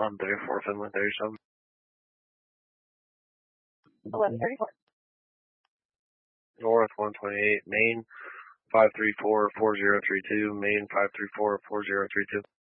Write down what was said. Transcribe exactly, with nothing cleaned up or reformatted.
eleven thirty-four, Finland thirty-seven. eleven thirty-four. North one twenty-eight, Maine five three four, four zero three two, Maine five three four, four zero three two.